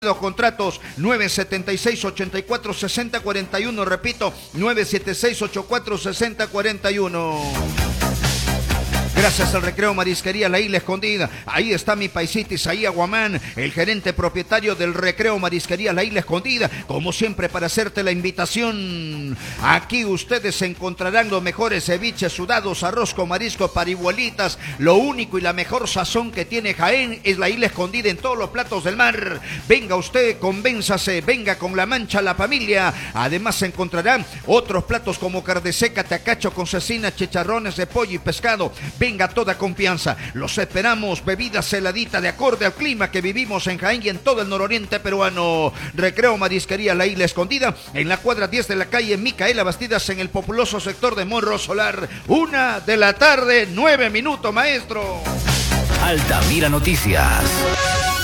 Los contratos 976-84-60-41, repito, 976-84-60-41. Gracias al Recreo Marisquería La Isla Escondida. Ahí está mi paisita Isaías Guamán, el gerente propietario del Recreo Marisquería La Isla Escondida, como siempre para hacerte la invitación. Aquí ustedes encontrarán los mejores ceviches, sudados, arroz con marisco, parihuelitas. Lo único y la mejor sazón que tiene Jaén es La Isla Escondida en todos los platos del mar. Venga usted, convénzase, venga con la mancha, la familia. Además se encontrarán otros platos como carne seca, tacacho con cecina, chicharrones de pollo y pescado. Venga toda confianza, los esperamos, bebidas heladitas de acorde al clima que vivimos en Jaén y en todo el nororiente peruano. Recreo Marisquería La Isla Escondida, en la cuadra 10 de la calle Micaela Bastidas, en el populoso sector de Morro Solar. 1:00 p.m, 9 minutos, maestro. Altamira Noticias.